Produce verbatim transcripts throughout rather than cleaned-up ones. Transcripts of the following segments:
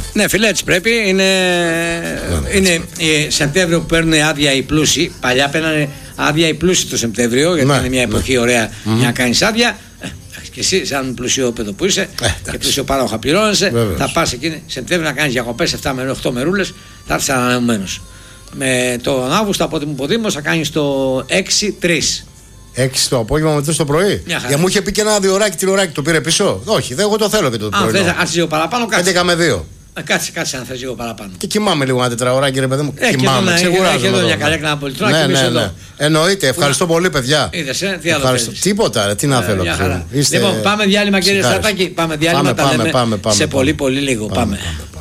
Ναι, φίλε, έτσι πρέπει. Είναι, ναι, είναι ε, Σεπτέμβριο που παίρνουν άδεια οι πλούσιοι. Παλιά παίρνανε άδεια οι πλούσιοι το Σεπτέμβριο, γιατί ναι, είναι μια εποχή ναι, ωραία mm-hmm. για να κάνει άδεια. Ε, και εσύ, σαν πλουσιόπεδο που είσαι ε, και πλουσιοπάροχα πληρώνεσαι, θα πα εκείνη Σεπτέμβριο να κάνει διακοπές επτά με οκτώ μερούλες, θα έρθει ανανεωμένος. Με τον Αύγουστο από την Ποδήμος θα κάνει το έξι τρία. έξι το απόγευμα μετά το πρωί. Για μου είχε πει και ένα διωράκι τριωράκι, το πήρε πίσω. Όχι, δεν, εγώ το θέλω και το πρωί. Αν θες να κάτσεις λίγο παραπάνω, κάτσε. έντεκα με δύο. Κάτσε, κάτσε αν θες λίγο παραπάνω. Και κοιμάμαι λίγο ένα τετραωράκι, ρε παιδί μου. Έχει κοιμάμαι, ξεκουράζομαι. Έχει εδώ μια καλέκνα να πολιτρώνει. Ναι, ναι, ναι. Εννοείται, ευχαριστώ πολύ, παιδιά. Είδες, ε, τι άλλο θέλεις. Τίποτα, ρε, τι να θέλω. Λοιπόν, πάμε διάλειμμα, κύριε Στρατάκη. Πάμε διάλειμμα, τα λέμε σε πολύ πολύ λίγο. Πάμε.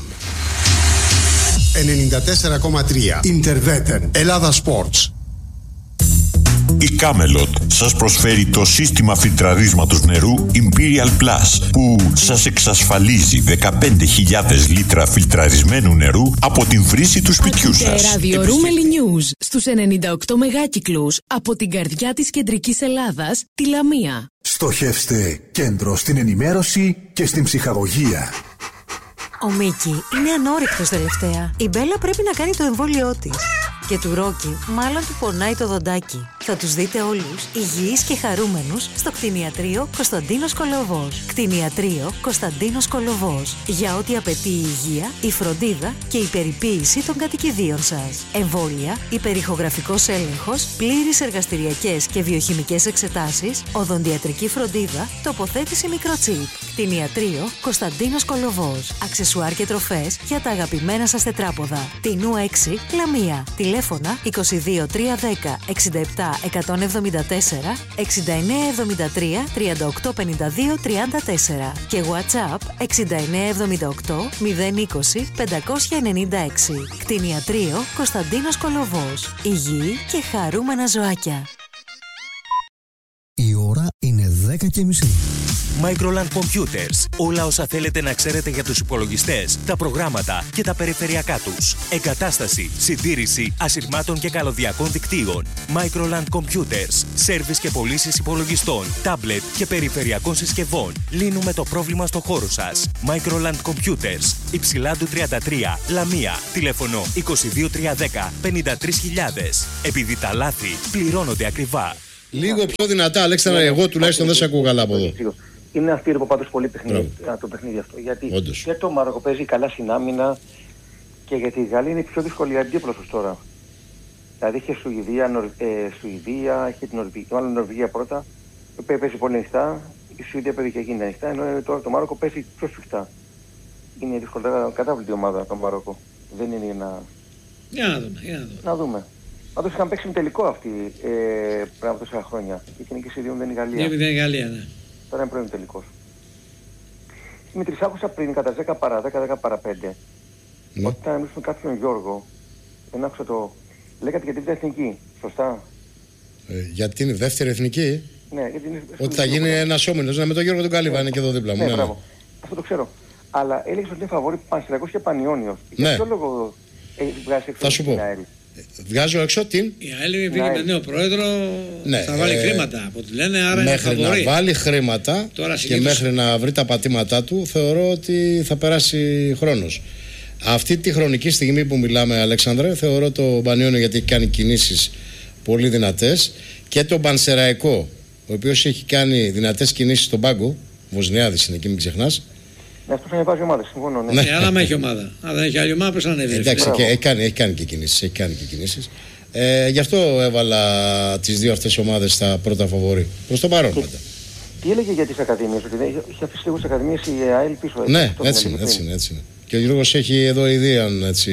ενενήντα τέσσερα κόμμα τρία Interveter Ελλάδα Sports. Η Camelot σας προσφέρει το σύστημα φιλτραρίσματος νερού Imperial Plus που σας εξασφαλίζει δεκαπέντε χιλιάδες λίτρα φιλτραρισμένου νερού από την βρύση του σπιτιού σας. Ραδιορούμελη News στους ενενήντα οκτώ μεγάκυκλους από την καρδιά της κεντρικής Ελλάδας, τη Λαμία. Στοχεύστε κέντρο στην ενημέρωση και στην ψυχαγωγία. Ο Μίκη είναι ανόρυκτος τελευταία. Η Μπέλα πρέπει να κάνει το εμβόλιό της. Και του Ρόκι μάλλον του πονάει το δοντάκι. Θα τους δείτε όλους υγιείς και χαρούμενους στο κτηνιατρίο Κωνσταντίνος Κολοβός. Κτηνιατρίο Κωνσταντίνος Κολοβός. Για ό,τι απαιτεί η υγεία, η φροντίδα και η περιποίηση των κατοικιδίων σας. Εμβόλια, υπερηχογραφικός έλεγχος, πλήρεις εργαστηριακές και βιοχημικές εξετάσεις, οδοντιατρική φροντίδα, τοποθέτηση μικροτσίπ. Κτηνιατρίο Κωνσταντίνος Κολοβός. Αξεσουάρ και τροφές για τα αγαπημένα σας τετράποδα. Τινού έξι, Λαμία. Τηλέφωνα είκοσι δύο τριακόσια δέκα εξήντα επτά εκατόν εβδομήντα τέσσερα, εξήντα εννέα εβδομήντα τρία τριάντα οκτώ πενήντα δύο τριάντα τέσσερα και WhatsApp εξήντα εννέα εβδομήντα οκτώ μηδέν είκοσι πεντακόσια ενενήντα έξι. Κτηνιατρίο Κωνσταντίνος Κολοβός. Υγιή και χαρούμενα ζωάκια. Η ώρα είναι δέκα και μισή. Microland Computers. Όλα όσα θέλετε να ξέρετε για τους υπολογιστές, τα προγράμματα και τα περιφερειακά τους. Εγκατάσταση, συντήρηση ασυρμάτων και καλωδιακών δικτύων. Microland Computers. Σέρβις και πωλήσεις υπολογιστών, τάμπλετ και περιφερειακών συσκευών. Λύνουμε το πρόβλημα στο χώρο σας. Microland Computers. Υψηλάντου τριάντα τρία, Λαμία. Τηλέφωνο είκοσι δύο τριακόσια δέκα πενήντα τρεις χιλιάδες. Επειδή τα λάθη πληρώνονται ακριβά. Λίγο πιο δυνατά, Αλέξανδρα, εγώ τουλάχιστον δεν σε ακούω καλά από εδώ. Είναι αστείροπο πάντως πολύ παιχνίδι, το παιχνίδι αυτό. Γιατί όντως. Και το Μαροκό παίζει καλά στην άμυνα και γιατί η Γαλλία είναι η πιο δύσκολη αντίπλωσος τώρα. Δηλαδή είχε Σουηδία, Νορ, ε, Σουηδία, είχε την Νορβηγία, μάλλον Νορβηγία πρώτα, η οποία παίζει πολύ ανοιχτά. Η Σουηδία παίζει και εκείνη ανοιχτά, ενώ τώρα το Μαροκό παίζει πιο σφιχτά. Είναι η δυσκολότερα κατάβλητη ομάδα το Μαροκό. Δεν είναι για να. Για να δούμε, για να δούμε. Να δούμε. Πάντως είχαν παίξει με τελικό αυτοί ε, πριν από τέσσερα χρόνια. Η εθνική σχεδίων δεν είναι η Γαλλία. Δεν είναι η Γαλλία, ναι. Τώρα είναι πρώην τελικός. Δημήτρης, άκουσα πριν κατά δέκα παρά δέκα, δέκα παρά πέντε. Ναι. Όταν μιλήσουμε κάποιον Γιώργο, δεν άκουσα το. Λέγατε για την δεύτερη εθνική, σωστά. Ε, για την δεύτερη εθνική. Ναι, γιατί είναι. Ότι θα γίνει ένας όμιλος, ναι, με τον Γιώργο τον Καλύβα, ναι. Είναι και εδώ δίπλα μου. Ναι, ναι, ναι. Αυτό το ξέρω. Αλλά έλεγε ότι είναι φαβόρη Πανσεραϊκός και Πανιόνιος. Ναι. Για ποιο λόγο έχει βγάσει έξω την ΑΕΛ. Βγάζω έξω την. Η ΑΕΛ πήγε με νέο πρόεδρο. Ναι, θα βάλει ε, χρήματα από ό,τι λένε. Άρα μέχρι είναι να βάλει χρήματα και συνήθως... μέχρι να βρει τα πατήματά του, θεωρώ ότι θα περάσει χρόνος. Αυτή τη χρονική στιγμή που μιλάμε, Αλέξανδρε, θεωρώ το Πανιόνιο, γιατί έχει κάνει κινήσεις πολύ δυνατές, και τον Πανσεραϊκό, ο οποίος έχει κάνει δυνατές κινήσεις στον πάγκο. Βοσνιάδης είναι εκεί, μην ξεχνάς. Ναι, αυτό θα ανεβάζει ομάδα, συμφωνώ. Ναι, ναι, αλλά με έχει ομάδα. Αν δεν έχει άλλη ομάδα, πρέπει να ανέβει. Εντάξει, και, έχει, κάνει, έχει κάνει και κινήσεις. Έχει κάνει και κινήσεις. Ε, γι' αυτό έβαλα τις δύο αυτές ομάδες στα πρώτα φαβορί. Προς το παρόν πάντα. Τι έλεγε για τις ακαδημίες, ότι είχε αφήσει λίγο τις ακαδημίες η ΑΕΛ πίσω. Έτσι, ναι, έτσι είναι, έτσι είναι, έτσι είναι. Και ο Γιώργος έχει εδώ ιδίαν έτσι,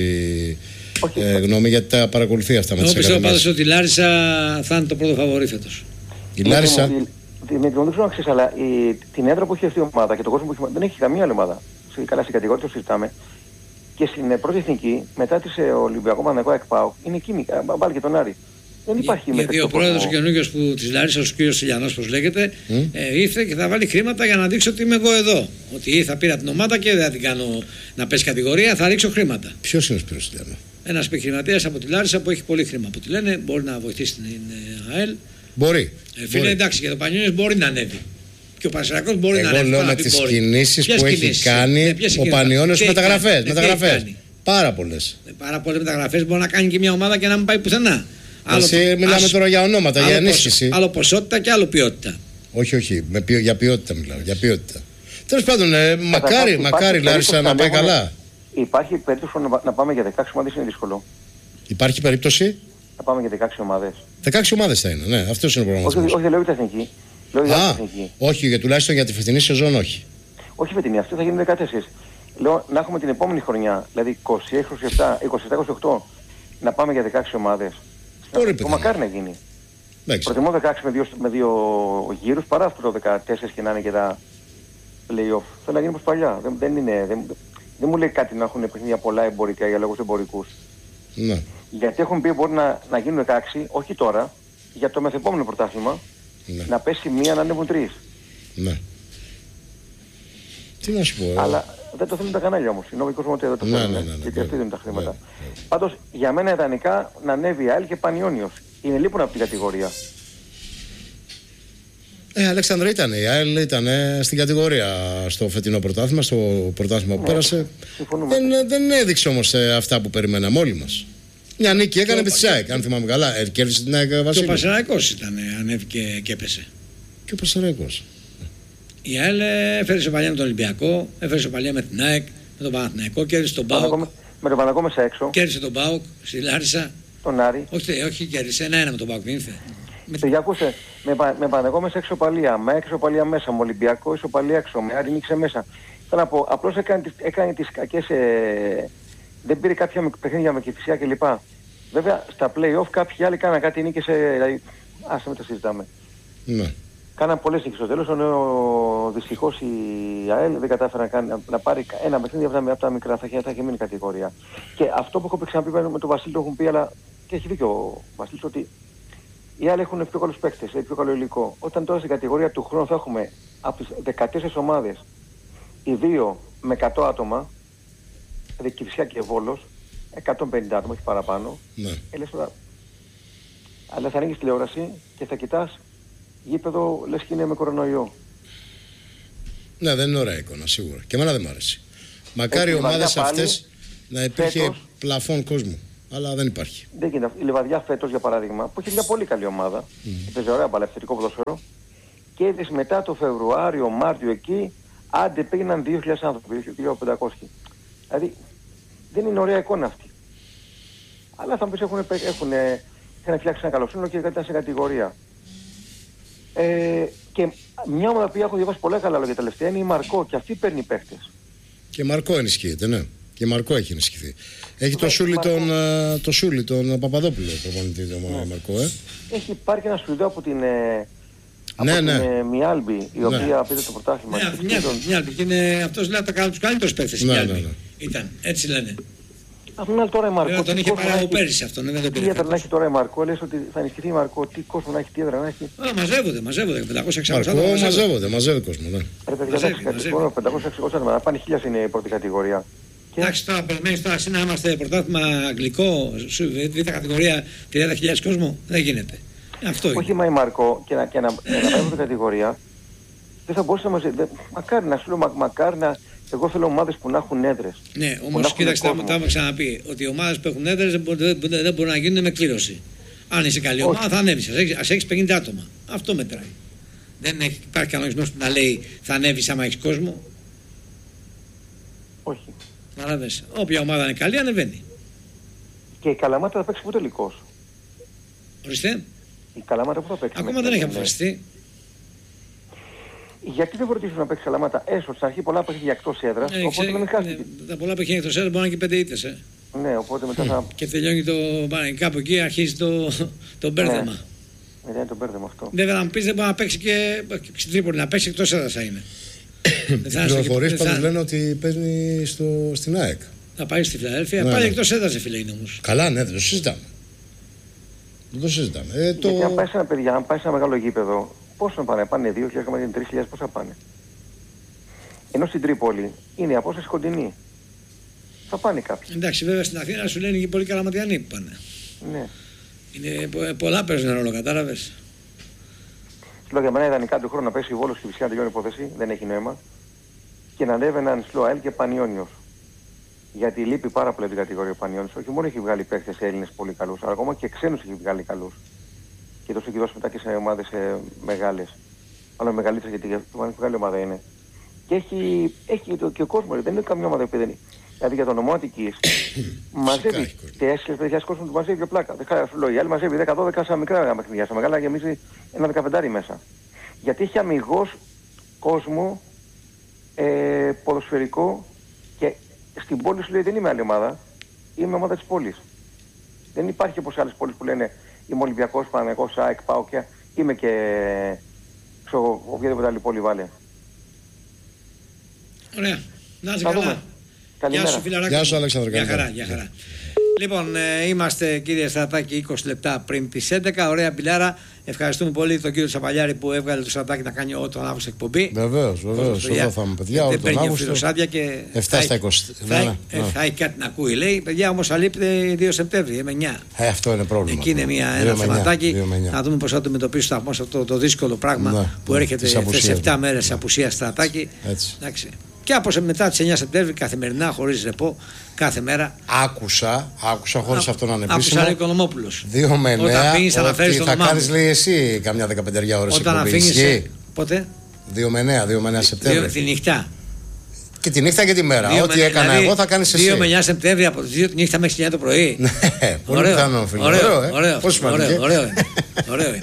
ε, γνώμη, γιατί τα παρακολουθεί αυτά με τις ακαδημίες. Εγώ πιστεύω πάντως ότι η Λάρισα θα είναι το πρώτο φαβορί φέτος. Η Λάρισα. Με την οδήγηση να ξέρεις, αλλά η, την έδρα που έχει αυτή η ομάδα και τον κόσμο που έχει, δεν έχει καμία άλλη ομάδα. Καλά, στην κατηγορία το συζητάμε. Και στην πρώτη εθνική, μετά τη Ολυμπιακό Παναγικό ΕΚΠΑΟ, είναι εκείνη, βάλει και τον Άρη. Δεν υπάρχει μεταξύ. Γιατί ο πρόεδρος ο καινούργιος που της Λάρισσας, ο κ. Σιλιανός, πώς λέγεται, mm. ε, ήρθε και θα βάλει χρήματα για να δείξει ότι είμαι εγώ εδώ. Ότι θα πήρα την ομάδα και δεν θα την κάνω να πέσει κατηγορία, θα ρίξω χρήματα. Ποιος είναι ο Σπύρος Σιλιανός? Ένας επιχειρηματίας από τη Λάρισα που έχει πολύ χρήμα. Που τη λένε μπορεί να βοηθήσει την ΑΕΛ. Μπορεί. Ε, φίλε, μπορεί. Εντάξει, και το Πανιόνιος μπορεί να ανέβει. Και ο Πανσεραϊκός μπορεί Εγώ να είναι. Εγώ λέω με τις κινήσεις που έχει κινήσεις, κάνει ναι, ο Πανιώνιος μεταγραφές. Ναι, μεταγραφές. Πάρα πολλές. Πάρα πολλές μεταγραφές μπορεί να κάνει και μια ομάδα και να μην πάει πουθενά. Εσύ μιλάμε ας... τώρα για ονόματα, άλλο για ενίσχυση. Άλλο ποσότητα και άλλο ποιότητα. Όχι, όχι. Με ποιο, για ποιότητα μιλάω. Για ποιότητα. Τέλος πάντων, ε, μακάρι, υπάρχει, μακάρι Λάρισα να πάει καλά. Υπάρχει περίπτωση να, να πάμε για δεκαέξι ομάδες, είναι δύσκολο. Υπάρχει περίπτωση. Να πάμε για δεκαέξι ομάδες. δεκαέξι ομάδες θα είναι, ναι. Αυτός είναι ο προγραμματισμός. Όχι, όχι, λέω για εθνική. Α, όχι, για τουλάχιστον για τη φετινή σεζόν, όχι. Όχι φετινή, αυτή θα γίνει δεκατέσσερα. Λέω να έχουμε την επόμενη χρονιά, δηλαδή είκοσι έξι είκοσι επτά, είκοσι επτά είκοσι οκτώ, να πάμε για δεκαέξι ομάδες. Το μακάρι να γίνει. Λέξε. Προτιμώ δεκαέξι με δύο, με δύο γύρους παρά αυτό το δεκατέσσερα και να είναι και τα play-off. Θέλω να γίνει όπως παλιά. Δεν, δεν, είναι, δεν, δεν μου λέει κάτι να έχουν παιχνίδια πολλά εμπορικά για λόγους εμπορικούς. Ναι. Γιατί έχουν πει μπορεί να, να γίνουν δεκαέξι, όχι τώρα, για το μεθεπόμενο πρωτάθλημα, ναι. Να πέσει μία να ανέβουν τρεις. Ναι. Τι να σου πω. Αλλά δεν το θέλουν τα κανάλια όμως. Οι νόμοι Κοσμοτέ δεν το θέλουν. Ναι, ναι, ναι, γιατί αυτοί δίνουν τα χρήματα. Ναι, ναι. Πάντως για μένα ιδανικά να ανέβει η ΑΕΛ και Πανιώνιος. Είναι λείπουν από την κατηγορία. Ε, Αλέξανδρε, ήταν η ΑΕΛ, ήταν στην κατηγορία στο φετινό πρωτάθλημα, στο πρωτάθλημα που ναι, πέρασε. Δεν, δεν έδειξε όμως αυτά που περιμέναμε όλοι μας. Μια νίκη έκανε με τη ΣΑΕΚ, αν θυμάμαι καλά. Ε, κέρδισε την ΑΕΚ Βασίλη. Και ο Πανσεραϊκός ήταν, ανέβηκε και έπεσε. Και ο Πανσεραϊκός. Η ΑΕΛ έφερε σοπαλία με τον Ολυμπιακό, έφερε σοπαλία με την ΑΕΚ, με τον Παναθηναϊκό, κέρδισε τον ΠΑΟΚ. Με τον Παναθηναϊκό μέσα έξω. Κέρδισε τον ΠΑΟΚ στη Λάρισα. Τον Άρη. Όχι, όχι κέρδισε, ένα-ένα με τον ΠΑΟΚ, δεν ήρθε. Με... Ακούσε, με, με Παναθηναϊκό μέσα έξω σοπαλία, με ΑΕΚ σοπαλία μέσα, με Ολυμπιακό ισοπαλία έξω, με Άρη νίξε μέσα. Θέλω να πω, απλώς έκανε, έκανε τις κακές, ε, δεν πήρε κάποια παιχνίδια με Κηφισιά κλπ. Βέβαια στα play-off κάποιοι άλλοι κάναν κάτι νίκες, δηλαδή, άσε με το συζητάμε. Ναι. Κάναν πολλές νίκες στο τέλος, ο, δυστυχώς η ΑΕΛ δεν κατάφερε να, κάνει, να πάρει ένα παιχνίδι από τα, από τα μικρά, θα είχε, θα είχε μείνει κατηγορία. Και αυτό που έχω ξαναπεί με τον Βασίλη το έχουν πει, αλλά και έχει δίκιο ο Βασίλης, ότι οι άλλοι έχουν πιο καλούς παίκτες, πιο καλό υλικό. Όταν τώρα στην κατηγορία του χρόνου θα έχουμε από τις δεκατέσσερις ομάδες, οι δύο με εκατό άτομα, δηλαδή Κηφισιά και Βόλος, εκατόν πενήντα άτομα, όχι παραπάνω. Ναι. Έλες τώρα, αλλά θα ανοίγεις τηλεόραση και θα κοιτάς γήπεδο λες και είναι με κορονοϊό. Ναι, δεν είναι ωραία εικόνα, σίγουρα. Και εμένα δεν μ' άρεσε. Μακάρι οι ομάδες αυτές να υπήρχε φέτος, πλαφόν κόσμου. Αλλά δεν υπάρχει. Δεν γίνεται. Η Λιβαδιά φέτος, για παράδειγμα, που έχει μια πολύ καλή ομάδα, mm. παίζει ωραία παλαιφθητικό ποδόσφαιρο, και είδες μετά το Φεβρουάριο, Μάρτιο εκεί, άντε πήγαιναν δύο χιλιάδες άνθρωποι, δύο χιλιάδες πεντακόσιοι. Δηλαδή, δεν είναι ωραία εικόνα αυτή. Αλλά θα μου πεις έχουν, έχουν, έχουν φτιάξει ένα καλοσύνολο και ήταν σε κατηγορία. Ε, και μια ομάδα που έχω διαβάσει πολλά καλά λόγια τελευταία είναι η Μαρκό και αυτή παίρνει παίχτες. Και Μαρκό ενισχύεται, ναι. Και Μαρκό έχει ενισχυθεί. Έχει το Σούλι τον, το Σούλι τον Παπαδόπουλο, προπονητή του ναι. Μαρκό, ε. Έχει πάρει και ένα Σουηδό από την, ναι, από ναι. την ε, Μιάλμπη, η ναι. οποία πήρε το πρωτάθλημα. Ναι, Μιάλμπη, και είναι αυτός λέει από τους καλύτερους παίχτες η Μιάλμπη. Ναι, ναι. Ήταν, έτσι λένε. Αφού είναι τώρα η Μαρκό. Βέβαια, τον είχε πάρει από πέρυσι αυτό, ναι, δεν το πήρε. Τι έδρα να έχει τώρα η Μαρκό, λες ότι θα ενισχυθεί η Μαρκό, τι κόσμο να έχει, τι έδρα να έχει. Α, μαζεύονται, μαζεύονται, πεντακόσια εξακόσια. Μαρκό μαζεύονται, μαζεύει κόσμο, ναι. Ρε παιδιά, πεντακόσια εξακόσια, να πάνε χίλια είναι η πρώτη κατηγορία. Εντάξει, τώρα περιμένεις τώρα να είμαστε πρωτάθλημα αγγλικό, β' κατηγορία τριάντα χιλιάδες κόσμο, δεν γίνεται. Αυτό είναι. Όχι μα η Μαρκό και να, και να, να πάει από την κατηγορία, δεν θα μπορούσε να μας... Δε, μακάρι να σου λέω, μα, μακάρι να... Εγώ θέλω ομάδες που να έχουν έδρες. Ναι, όμως κοίταξε, τα έχουμε ξαναπεί, ότι οι ομάδες που έχουν έδρες δεν, δεν, δεν, δεν μπορούν να γίνουν με κλήρωση. Αν είσαι καλή ομάδα όχι. Θα ανέβεις, ας έχεις πενήντα άτομα. Αυτό μετράει. Δεν έχει, υπάρχει κανονισμός που να λέει θα ανέβεις άμα έχεις κόσμο. Όχι. Παράδες. Όποια ομάδα είναι καλή ανεβαίνει. Και η Καλαμάτα θα παίξει που τελικός. Ορίστε. Η Καλαμάτα που θα παίξει. Ακόμα δεν έχει αποφασιστεί. Γιατί δεν προτίθεται να παίξει Καλαμάτα έστω στην αρχή πολλά παιχνίδια εκτός έδρας, ε, οπότε να μην χάσει. Ναι, τα πολλά παιχνίδια εκτός έδρας μπορεί να είναι και πέντε ήττες. Ε. Ναι, οπότε μετά θα... Και τελειώνει το... κάπου εκεί αρχίζει το, το μπέρδεμα. Ναι, ναι, είναι το μπέρδεμα αυτό. Βέβαια να μου πεις δεν μπορεί να παίξει και στην Τρίπολη, να παίξει εκτός έδρας θα είναι. Οι πληροφορίες πάντως λένε ότι παίζει στο, στην ΑΕΚ. Θα πάει στη Φιλαδέλφια, ναι, πάλι ναι. εκτός έδρας φίλε είναι όμως. Καλά, ναι, δεν το συζητάμε. Δεν το συζητάμε. Ε, το... Γιατί αν πάει σε ένα παιδιά, αν πάει σε ένα μεγάλο γήπεδο, πόσο να πάνε, πάνε δύο χιλιάδες, τρεις χιλιάδες, πόσα πάνε. Ενώ στην Τρίπολη είναι η απόσταση κοντινή. Θα πάνε κάποιοι. Εντάξει, βέβαια στην Αθήνα σου λένε και πολλοί καλαματιανοί που πάνε. Ναι. Είναι πολλά παίζουν ρόλο, κατάλαβες. Λέω για μένα ιδανικά του χρόνου να πέσει η Βόλος και φυσικά να τελειώνει η υπόθεση, δεν έχει νόημα. Και να ανέβαιναν στο ΑΕΛ και Πανιόνιος. Γιατί λείπει πάρα πολύ την κατηγορία ο Πανιόνιος. Όχι μόνο έχει βγάλει παίκτες Έλληνες πολύ καλούς, αλλά ακόμα και ξένους έχει βγάλει καλούς. Και το έχει δώσει μετά και σε ομάδες ε, μεγάλες. Αλλά μεγαλύτερες, γιατί η μεγάλη ομάδα είναι. Και έχει, έχει το, και ο κόσμος, δεν είναι καμιά ομάδα που δεν είναι. Δηλαδή για τον Ομότικης μαζεύει τέσσερις χιλιάδες κόσμο του μαζεύει για πλάκα. Δεν σου λέω, η άλλη μαζεύει δέκα δώδεκα σαν μικρά παιχνίδια, σαν μεγάλα γεμίζει ένα δεκαπεντάρι μέσα. Γιατί έχει αμιγώς κόσμο ε, ποδοσφαιρικό και στην πόλη σου λέει δεν είμαι άλλη ομάδα, είμαι ομάδα της πόλης. Δεν υπάρχει όπως άλλες πόλεις που λένε είμαι Ολυμπιακός, Παναγιακός, ΑΕΚ, πάω και είμαι και ξέρω, οποιαδήποτε άλλη πόλη βάλε. Ωραία. Να είσαι καλά. Γεια σου, φιλαράκο. Γεια σου, Αλέξανδρο. Γεια χαρά, γεια χαρά. Λοιπόν, ε, είμαστε κύριε Στρατάκη είκοσι λεπτά πριν τις έντεκα. Ωραία μπιλάρα. Ευχαριστούμε πολύ τον κύριο Τσαπαλιάρη που έβγαλε το Στρατάκη να κάνει ό,τι τον Αύγουστο εκπομπή. Βεβαίως, βεβαίως. Εδώ θα είμαι παιδιά. Δεν παίρνει ο φίλος άδεια και εφτά στα είκοσι. Θα, ναι, ναι. θα έχει κάτι να ακούει. Λέει, παιδιά όμως αλείπτε δύο Σεπτέμβρη, με εννιά. Ε, αυτό είναι πρόβλημα. Εκεί είναι μια, ένα θεματάκι. Να δούμε πώς θα το αντιμετωπίσει ο σταθμός αυτό το δύσκολο πράγμα ναι, που ναι, έρχεται σε επτά μέρες απουσία Στρατάκη. Εντάξει. Και από μετά τις εννιά Σεπτέμβρη καθημερινά χωρίς ρεπό κάθε μέρα. Άκουσα, άκουσα χωρίς αυτό να είναι επίσημο. Άκουσα Οικονομόπουλος. Δύο με εννέα ότι θα κάνεις λέει εσύ καμιά δεκαπενταριά ώρες όταν αφήνεις. Πότε? Δύο με εννέα, δύο με εννέα Σεπτέμβρη. Τη νύχτα. Και τη νύχτα και τη μέρα. Ό,τι δηλαδή, έκανα εγώ θα κάνεις εσύ. δύο με εννέα Σεπτέμβρη από τις δύο τη νύχτα μέχρι τις εννιά το πρωί. Ναι, πολύ πιθανό φίλε. Ωραίο, ε. Ωραίο. Πώς σημαντικό. Ωραίο.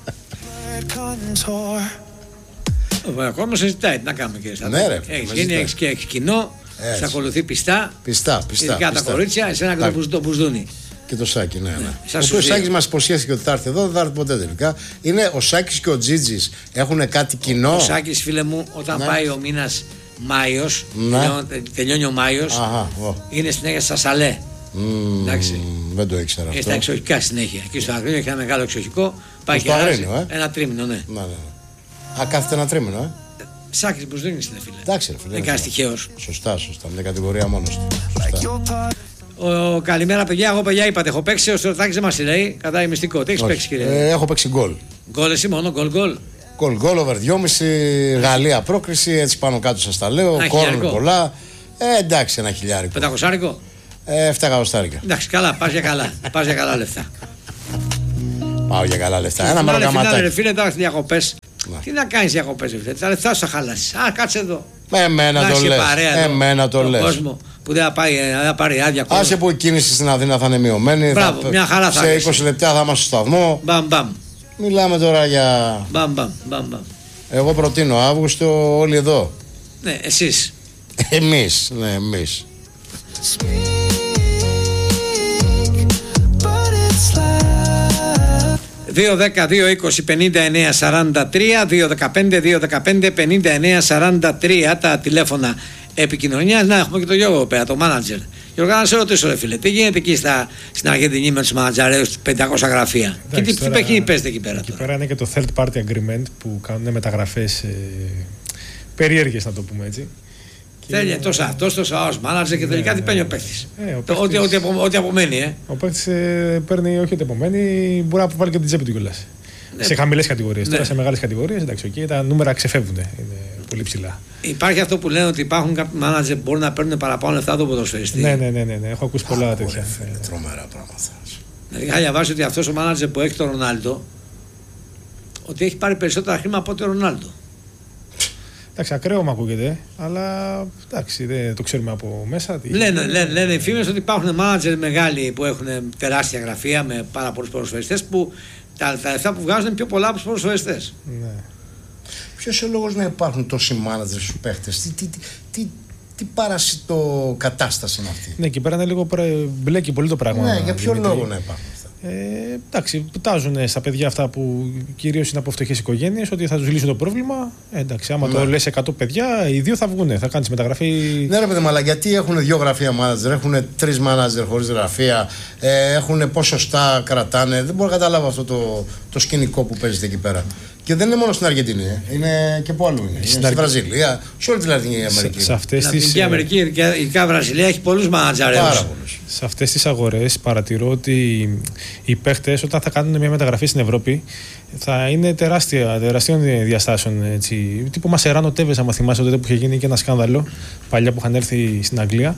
Ακόμα συζητάει, τι να κάνουμε κύριε Στρατάκη. Έχεις γίνει, έχεις και έχεις κοινό, σε ακολουθεί πιστά. Πιστά, πιστά. Ειδικά τα κορίτσια, εσένα και το μπουζδούνι. Και το Σάκη, ναι. ναι. Ο Σάκης μας υποσχέθηκε ότι θα έρθει εδώ, δεν θα έρθει ποτέ τελικά. Είναι ο Σάκης και ο Τζίτζης έχουν κάτι κοινό. Ο Σάκης, φίλε μου, όταν ναι. πάει ο μήνας Μάιος, ναι. τελειώνει ο Μάιος, είναι συνέχεια στα Σαλέ. Mm, εντάξει. Δεν το ήξερα αυτό. Είναι στα εξοχικά συνέχεια. Εκεί στο Αγρίνιο έχει ένα μεγάλο εξοχικό. Πάει και ε? ένα τρίμηνο, ναι. ναι, ναι. Α, κάθεται ένα τρίμηνο, ε. Σάκης Μπουζδούνης είναι φίλε. Εντάξει, ρε φίλε. Δεν κάνει τυχαίος. Σωστά, σωστά. Μια κατηγορία μόνος του. Σωστά. Ο, καλημέρα, παιδιά. Εγώ, παιδιά, είπατε, έχω παίξει. Ο Στρατάκης δεν μας λέει. Κατά η μυστικό. Τι έχεις παίξει, κύριε? Ε, έχω παίξει γκολ. Γκολ, εσύ μόνο, γκολ, γκολ. Γκολ, γκολ, over δυόμισι. Γαλλία πρόκριση. Έτσι πάνω κάτω σας τα λέω. Κόρνο πολλά. Ε, εντάξει, ένα χιλιάρικο. Πεντακοσάρικο. Ε, εφτά εκατοστάρικα. Εντάξει, καλά, πας για καλά. Πας για καλά λεφτά. Πάω για καλά λεφτά. Ένα μαροκαματάκι. Φίλε, τώρα διακοπές. Να. Τι να κάνεις διακοπές, φίλε. Τα λεφτά σου θα χαλάσεις. Α, κάτσε εδώ. Εμένα το λες. Εμένα το λες. Κόσμο που δεν θα, πάει, θα πάρει άδεια. Άσε που η κίνηση στην Αθήνα θα είναι μειωμένη. Μπράβο, θα... μια χαρά θα σε είκοσι λεπτά θα είμαστε στο σταθμό. Μπαμ, μπαμ. Μιλάμε τώρα για. Μπαμ, μπαμ, μπαμ, μπαμ. Εγώ προτείνω Αύγουστο όλοι εδώ. Ναι, εσείς. Εμείς, ναι, εμείς. δύο δέκα δύο είκοσι πενήντα εννέα σαράντα τρία, δύο δεκαπέντε δύο δεκαπέντε πενήντα εννέα σαράντα τρία τα τηλέφωνα επικοινωνίας. Να έχουμε και τον Γιώργο πέρα, το μάνατζερ. Γιώργο, να σε ρωτήσω, ρε φίλε, τι γίνεται εκεί στα, στην Αργεντινή με τους μανατζαρέους του πεντακόσια γραφεία? Και τι, τι παιχνίδι παίζετε εκεί πέρα? Εκεί τώρα. πέρα είναι και το third party agreement που κάνουν μεταγραφές ε, περίεργες, να το πούμε έτσι. Θέλει τόσο αυτό, τόσο άλλο μάνατζερ και τελικά τι παίρνει ο παίκτης. Ό,τι απομένει, ε. Ο παίκτης ε, παίρνει όχι ό,τι απομένει, μπορεί να αποβάλει και την τσέπη του κιόλας. Ναι. Σε χαμηλές κατηγορίες. Ναι. Τώρα σε μεγάλες κατηγορίες, εντάξει, okay, τα νούμερα ξεφεύγουν. Είναι πολύ ψηλά. Υπάρχει αυτό που λένε ότι υπάρχουν κάποιοι μάνατζερ που μπορούν να παίρνουν παραπάνω λεφτά από τον ποδοσφαιριστή. Ναι, ναι, ναι, ναι, ναι. Έχω ακούσει πολλά τέτοια. Είναι τρομερά πράγματα. Δηλαδή, είχα διαβάσει ότι αυτό ο μάνατζερ που έχει τον Ρονάλντο, ότι έχει πάρει περισσότερα χρήματα από ότι ο Ρονάλντο. Εντάξει, ακραίο μου ακούγεται, αλλά εντάξει, δεν το ξέρουμε από μέσα. Τι... Λένε, λένε, λένε οι φήμες ότι υπάρχουν μάνατζερ μεγάλοι που έχουν τεράστια γραφεία με πάρα πολλούς ποδοσφαιριστές που τα, τα λεφτά που βγάζουν είναι πιο πολλά από τους ποδοσφαιριστές. Ναι. Ποιος είναι ο λόγος να υπάρχουν τόσοι μάνατζερ στους παίχτες? Τι, τι, τι, τι, τι παρασιτό κατάσταση είναι αυτή? Ναι, εκεί πέρα είναι λίγο μπλέκει πολύ το πράγμα. Ναι, για ποιο Δημήτρη. λόγο να υπάρχουν? Ε, εντάξει, τάζουν στα παιδιά αυτά που κυρίως είναι από φτωχές οικογένειες ότι θα τους λύσουν το πρόβλημα. Ε, εντάξει, άμα ναι. το λες εκατό παιδιά, οι δύο θα βγουν, θα κάνεις μεταγραφή. Ναι, ρε παιδί μου, αλλά γιατί έχουν δύο γραφεία μάνατζερ, έχουν τρεις μάνατζερ χωρίς γραφεία, ε, έχουν ποσοστά, κρατάνε. Δεν μπορώ να καταλάβω αυτό το, το σκηνικό που παίζεται εκεί πέρα. Και δεν είναι μόνο στην Αργεντινή, είναι και από αλλού. Είναι. Στην Αρ... Βραζιλία, σε όλη την Λατινική Αμερική. Σε, σε αυτές τις... τις... Αμερική, ειδικά Βραζιλία, έχει πολλούς μάνατζαρες. Πάρα πολλούς. Σε αυτές τις αγορές παρατηρώ ότι οι παίχτες όταν θα κάνουν μια μεταγραφή στην Ευρώπη θα είναι τεράστια, τεραστίων διαστάσεων. Έτσι. Τύπου Μασεράνο Τέβες, άμα θυμάσαι τότε που είχε γίνει και ένα σκάνδαλο παλιά που είχαν έρθει στην Αγγλία.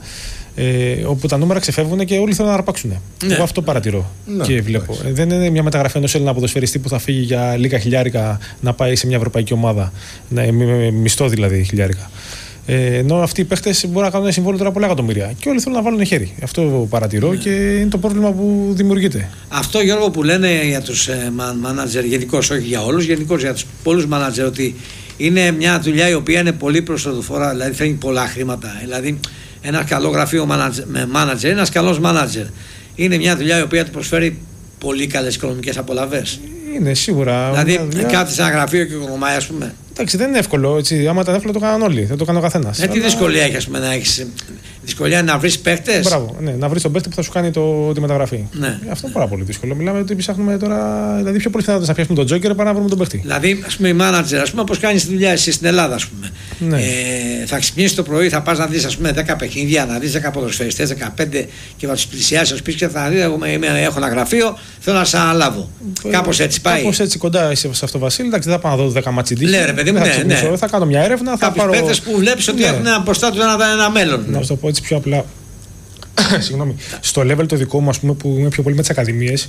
Ε, όπου τα νούμερα ξεφεύγουν και όλοι θέλουν να αρπάξουν. Ναι. Εγώ αυτό παρατηρώ ναι, και βλέπω. Ε, δεν είναι μια μεταγραφή ενός Έλληνα ποδοσφαιριστή που θα φύγει για λίγα χιλιάρικα να πάει σε μια ευρωπαϊκή ομάδα. Ναι, με μισθό δηλαδή χιλιάρικα. Ε, ενώ αυτοί οι παίχτες μπορούν να κάνουν ένα συμβόλαιο τώρα πολλά εκατομμύρια. Και όλοι θέλουν να βάλουν χέρι. Αυτό παρατηρώ ναι. και είναι το πρόβλημα που δημιουργείται. Αυτό, Γιώργο, που λένε για τους ε, μάνατζερ, γενικώς, όχι για όλους, γενικώς για τους πολλούς μάνατζερ, ότι είναι μια δουλειά η οποία είναι πολύ προσοδοφόρα, δηλαδή φέρνει πολλά χρήματα. Δηλαδή, ένα καλό γραφείο μάνατζερ, ένας καλός μάνατζερ. Είναι μια δουλειά η οποία του προσφέρει πολύ καλές οικονομικές απολαβές. Είναι σίγουρα. Δηλαδή, δουλειά... κάθεσαι σε ένα γραφείο και οικονομάει, ας πούμε. Εντάξει, δεν είναι εύκολο. Έτσι. Άμα ήταν εύκολο, το κάναν όλοι. Δεν το κάνει ο καθένας. Ε, τι αλλά... δυσκολία έχει, ας πούμε, να έχεις. Δυσκολία είναι να βρεις παίχτες. Μπράβο, ναι, να βρεις τον παίχτη που θα σου κάνει το, τη μεταγραφή. Ναι. Αυτό είναι πάρα πολύ δύσκολο. Μιλάμε ότι ψάχνουμε τώρα. Δηλαδή, πιο πολύ θα να πιάσουμε τον Τζόκερ παρά να βρούμε τον παίχτη. Δηλαδή, ας πούμε, η μάνατζερ, ας πούμε, όπως κάνεις τη δουλειά εσύ στην Ελλάδα, ας πούμε. Ναι. Ε, θα ξυπνήσεις το πρωί, θα πας να δεις, ας πούμε, δέκα παιχνίδια, να δεις δέκα ποδοσφαιριστές, δεκαπέντε και θα τους πλησιάσεις, να σου πεις και θα δεις, εγώ έχω ένα γραφείο, θέλω να σε αναλάβω. Ε, Κάπως έτσι πάει. Κάπως έτσι κοντά είσαι σε αυτό, Βασίλη. Εντάξει, δεν θα πάω να δω δέκα ματσιντίκια. Ναι, ρε παιδί μου, ναι, ναι. Θα κάνω μια έρευνα. Θα πάρω παίκτες που βλέπεις ότι έχουν μπροστά του ένα μέλλον. Να σου το πω έτσι πιο απλά. Συγγνώμη. Στο level το δικό μου, ας πούμε, που είμαι πιο πολύ με τις ακαδημίες,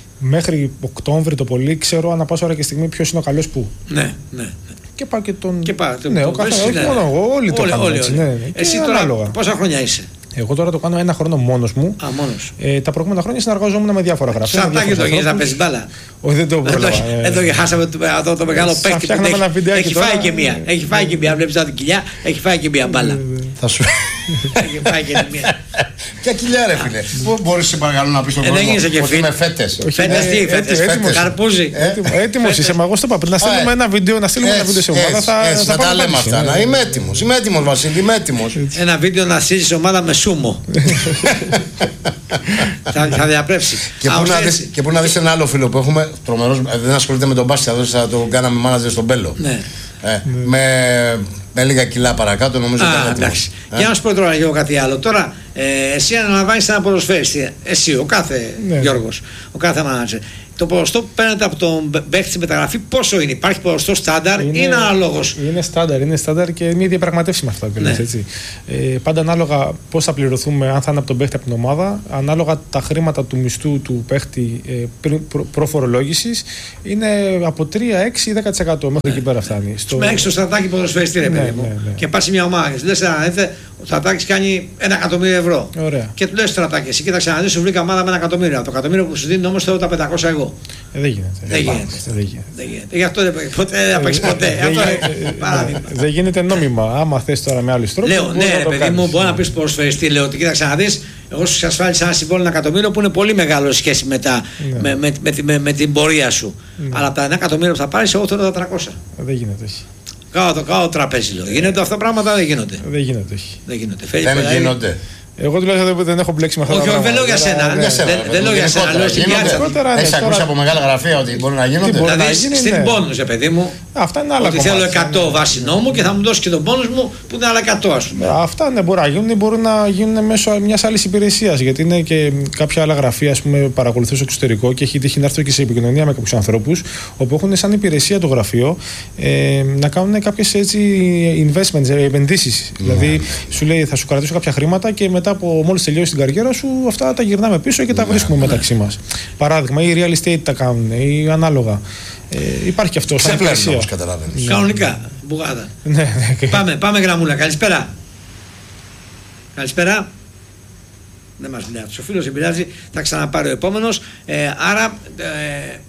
μέχρι Οκτώβρη το πολύ ξέρω ανά πάσα ώρα και στιγμή ποιος είναι ο καλός που. Ναι, ναι. Και πάω και τον. Και πάω, ναι, ο καθένας. Όχι μόνο εγώ, όλοι το κάνουν έτσι. Ναι, ναι. Εσύ τώρα πόσα χρόνια είσαι? Εγώ τώρα το κάνω ένα χρόνο μόνος μου. Α, μόνος. Ε, τα προηγούμενα χρόνια συνεργαζόμουν με διάφορα γραφεία. Σαν τάκι το γίνεις να παίζεις μπάλα. Όχι, δεν το πρόλαβα. Εδώ και χάσαμε αυτό το μεγάλο παίκτη που έχει φάει και μία. Έχει φάει και μία. Βλέπεις τα κοιλιά, έχει φάει και μία μπάλα. Θα σου. Έχει φάει και μία. Ποια κοιλιά, ρε φίλε. Μπορείς σε παρακαλώ να πεις στον κόσμο ότι είμαι φέτες. Φέτες τι, φέτες. Καρπούζι. Έτοιμος είσαι, μα εγώ στο είπα πριν. Να στείλουμε ένα βίντεο, να στείλουμε ένα βίντεο σε ομάδα. Θα τα λέμε αυτά. Είμαι έτοιμος. Είμαι έτοιμος, Βασίλη. Είμαι έτοιμος. Ένα βίντεο να στείλεις ομάδα με σούμο. θα, θα διαπρέψει. Και, Α, να δεις, και πού να δεις ένα άλλο φίλο που έχουμε τρομερός, δεν ασχολείται με τον μπάσκετ, θα το κάναμε μάνατζερ στον Μπέλο. Ναι. Ε, ναι. Με, με λίγα κιλά παρακάτω νομίζω ότι είναι. Για να σου πω τώρα λίγο κάτι άλλο. Τώρα, ε, εσύ αναλαμβάνεις ένα ποδοσφαίριστη. Εσύ, ο κάθε ναι. Γιώργος, ο κάθε μάνατζερ. Το ποσοστό που παίρνετε από τον παίχτη στη μεταγραφή πόσο είναι? Υπάρχει ποσοστό στάνταρ ή είναι αναλόγως? Είναι στάνταρ, είναι στάνταρ και είναι διαπραγματεύσιμο αυτά που λες, έτσι. Ε, πάντα ανάλογα πώς θα πληρωθούμε, αν θα είναι από τον παίχτη από την ομάδα, ανάλογα τα χρήματα του μισθού του παίχτη ε, προφορολόγησης είναι από τρία, έξι ή δέκα τοις εκατό μέχρι ναι. εκεί πέρα φτάνει. Στο... Με έχεις το στρατάκι ποδοσφαιριστή, ρε παιδί ναι, μου, ναι, ναι. και πας σε μια ομάδα και λες ο στρατάκης κάνει ένα εκατομμύριο ευρώ. Ωραία. Και του λες στρατάκι, εσύ κοίταξε να δεις, σου βρήκα ομάδα με ένα εκατομμύριο. Από το εκατομμύριο που σου δίνει όμως θέλω τα πεντακόσια εγώ. Ε, δεν γίνεται. Δεν γίνεται. Δεν γίνεται. Γι' αυτό δεν θα παίξει ποτέ. Δεν γίνεται νόμιμα. Άμα θες τώρα με άλλους τρόπους. Λέω, ναι, ρε παιδί μου, μπορεί να πει ποδοσφαιριστή, λέω ότι κοίταξε να δεις, εγώ σου εξασφάλισα ένα συμβόλαιο ένα εκατομμύριο που είναι πολύ μεγάλο σε σχέση με την πορεία σου. Αλλά από τα ένα εκατομμύριο που θα πάρεις, εγώ θέλω τα τριακόσια. Δεν γίνεται. Κάω το κάω τραπέζι, λέω. Γίνονται αυτά πράγματα, δεν γίνονται. Δεν γίνονται. Δεν γίνονται. Εγώ τουλάχιστον δεν έχω μπλέξει με αυτά. Όχι, δεν λέω για σένα. Δεν λέω για σένα. Έχεις ακούσει από μεγάλα γραφεία ότι μπορεί να γίνονται? Δηλαδή στην πόνους, παιδί μου. Αυτά είναι άλλα. Ότι θέλω εκατό βάση νόμου και θα μου δώσει και τον πόνους μου που είναι άλλα εκατό, ας πούμε. Αυτά ναι, μπορεί να γίνουν ή μπορούν να γίνουν μέσω μιας άλλης υπηρεσίας. Γιατί είναι και κάποια άλλα γραφεία, ας πούμε, παρακολουθώ στο εξωτερικό και έχει τύχει να έρθω και σε επικοινωνία με κάποιους ανθρώπους όπου έχουν σαν υπηρεσία το γραφείο ε, να κάνουν κάποιες έτσι investments, επενδύσεις. Δηλαδή σου λέει θα σου κρατήσω κάποια χρήματα και μετά από μόλις τελειώσει την καριέρα σου, αυτά τα γυρνάμε πίσω και τα βρίσκουμε μεταξύ μας. Παράδειγμα, ή real estate τα κάνουν, ή ανάλογα. Ε, υπάρχει και αυτό σαν υπηρεσία. Όπως καταλαβαίνεις. Κανονικά, μπουγάδα. πάμε, πάμε γραμμούλα. Καλησπέρα. Καλησπέρα. Δεν μας μιλάει. Ο φίλος επηρεάζει, θα ξαναπάρει ο επόμενος. Ε, άρα, ε,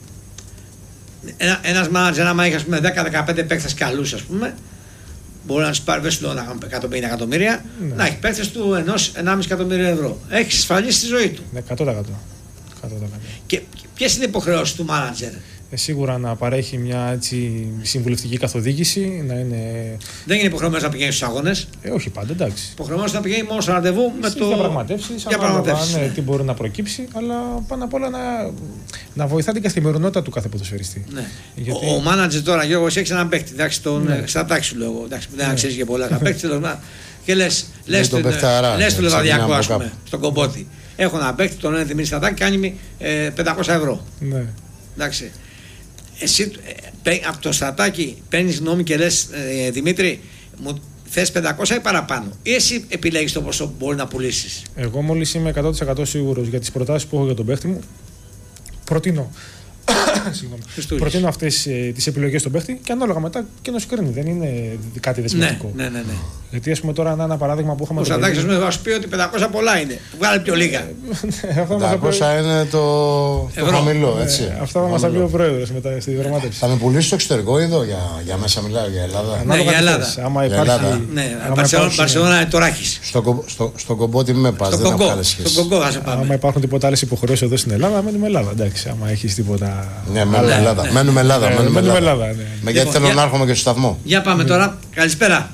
ένα, ένας μάνατζερ, άμα έχει δέκα με δεκαπέντε παίκτες καλούς, ας πούμε, μπορεί να του πάρει, δεν σου λέω να κάνουμε εκατόν πενήντα εκατομμύρια, ναι. να έχει παίκτες του ενός ενάμιση εκατομμύριο ευρώ. Έχει ασφαλίσει τη ζωή του. εκατό τοις εκατό. Και ποιες είναι οι υποχρεώσεις του μάνατζερ? Ε, σίγουρα να παρέχει μια έτσι, συμβουλευτική καθοδήγηση. Να είναι... Δεν είναι υποχρεωμένος να πηγαίνει στους αγώνες. Ε, όχι πάντα, εντάξει. Υποχρεωμένος να πηγαίνει μόνο στο ραντεβού με το. Διαπραγματεύσεις, διαπραγματεύσεις. Ναι, τι μπορεί να προκύψει, αλλά πάνω απ' όλα να, να βοηθά την καθημερινότητα του κάθε ποδοσφαιριστή. Ναι. Γιατί... Ο, ο μάνατζερ τώρα, Γιώργο, έχει έναν παίκτη. Εντάξει, τον ναι. Στατάκι σου λέω. Εντάξει, δεν ναι. ξέρει και πολλά. Θα παίξει και λες, λες, το, λες, λες το Λεβαδιακό, ας πούμε, στον Κομπότη. Έχω ένα παίκτη, τον λένε Δημήτρη Στατάκη, κάνει ε, πεντακόσια ευρώ. Ναι. Εντάξει. Εσύ ε, από το Στατάκη παίρνει γνώμη και λες ε, Δημήτρη, μου θες πεντακόσια ή παραπάνω, ή εσύ επιλέγεις το ποσό που μπορεί να πουλήσεις? Εγώ μόλις είμαι εκατό τοις εκατό σίγουρος για τις προτάσεις που έχω για τον παίκτη μου, προτείνω. Προτείνω αυτές ε, τις επιλογές στον παίχτη και ανάλογα μετά και να σου κρίνει. Δεν είναι κάτι δεσμευτικό. Ναι, ναι, ναι, ναι. Γιατί ας πούμε τώρα ένα παράδειγμα που είχαμε. Ο Στατάκης θα σου πει ότι πεντακόσια πολλά είναι. Βγάλε πιο λίγα. πεντακόσια είναι το χαμηλό, έτσι. Αυτά θα μας τα πει ο πρόεδρος μετά στη διαπραγμάτευση. Θα με πουλήσει στο εξωτερικό εδώ για μέσα, μιλάω για Ελλάδα. Ναι, για Ελλάδα. Άμα υπάρχει. Ναι, Μπαρσελόνα είναι το Ράχης. Στον Κομπότη με πας. Στον Κογκό θα σε πάμε. Άμα υπάρχουν τίποτα άλλες υποχρεώσεις εδώ στην Ελλάδα, μένουμε Ελλάδα. Εντάξει, άμα έχει τίποτα. Ναι, μένουμε Ελλάδα. Μένουμε Ελλάδα. Μένουμε Ελλάδα. Γιατί θέλω να έρχομαι και στο σταθμό. Για πάμε τώρα. Καλησπέρα.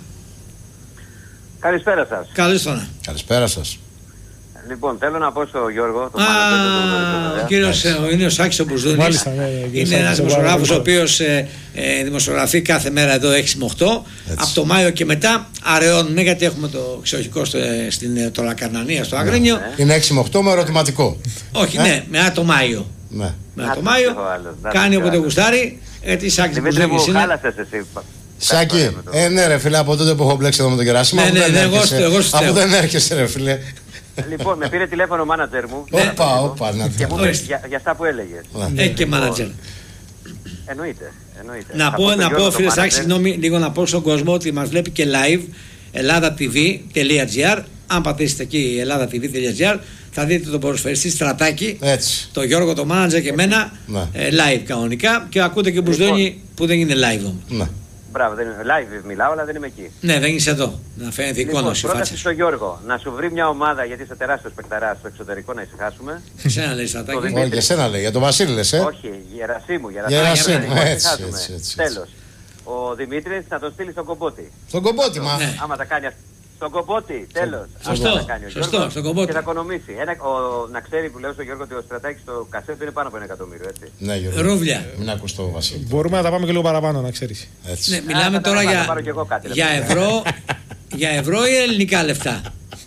Καλησπέρα σας. Καλώς τώρα. Καλησπέρα σας. Λοιπόν, θέλω να πω στο Γιώργο. Το Α, ο κύριος είναι ο Σάκης ο Μπουρδούνης. Είναι ένας δημοσιογράφος ο οποίος ε, ε, δημοσιογραφεί κάθε μέρα εδώ έξι με οκτώ. Από το Μάιο και μετά αραιώνουμε, γιατί έχουμε το εξοχικό στο, στην το Λακαρνανία, στο Αγρίνιο. Ναι. Είναι έξι με οκτώ με ερωτηματικό. Όχι, ε? ναι, μετά το Μάιο. Ναι. Μετά το Μάιο κάνει όποτε γουστάρει. Γιατί Σάκης Μπουρδούνης είναι. Σάκη, ε, ναι, ρε φίλε, από τότε που έχω μπλέξει εδώ με τον Γεράσιμο. Ναι, ναι, ναι, εγώ αφού δεν έρχεσαι, ρε φίλε. Λοιπόν, με πήρε τηλέφωνο ο μάνατζερ μου. Όπα, όπα, να και μου είπε για, για αυτά που έλεγες. Έχει και μάνατζερ. Εννοείται, εννοείται. Να πω, να πω φίλε Σάκη, συγγνώμη, λίγο να πω στον κόσμο ότι μας βλέπει και live ελλάδατv.gr. Αν πατήσετε εκεί ελλάδατv.gr θα δείτε τον ποδοσφαιριστή Στρατάκη, έτσι. τον Γιώργο, τον μάνατζερ και εμένα, ναι. ε, live κανονικά, και ακούτε και Μπουρδόνι λοιπόν, που δεν είναι live όμως. Ναι. Μπράβο, δεν είναι live, μιλάω, αλλά δεν είμαι εκεί. Ναι, δεν είσαι εδώ. Να φαίνεται λοιπόν, εικόνα σου. Πρόταση στο Γιώργο να σου βρει μια ομάδα, γιατί είσαι τεράστιος παικταράς στο εξωτερικό, να ησυχάσουμε. Εσένα λέει Στρατάκη. Όχι, για σένα λέει, για τον Βασίλη λες, ε. Όχι, Γερασίμου, Γερασίμου, έτσι, έτσι, έτσι. Τέλος. Ο Δημήτρης θα το στείλει στον Κομπότη. Στον Κομπότη, μα. Ναι. Άμα τα κάνει αυτό. Στον Κομπότη, τέλος. Σωστό, σωστό, στον Κομπότη. Και θα οικονομήσει. Ένα, ο, να ξέρει που λέω στον Γιώργο ότι ο Στρατάκης στο κασέτο είναι πάνω από ένα εκατομμύριο, έτσι. Ναι, Γιώργο. Ρούβλια. Μην ακούς το Βασίλη. Μπορούμε να τα πάμε και λίγο παραπάνω, να ξέρεις. Έτσι. Ναι, μιλάμε Α, τώρα για, κάτι, για, ευρώ, για ευρώ ή ελληνικά λεφτά.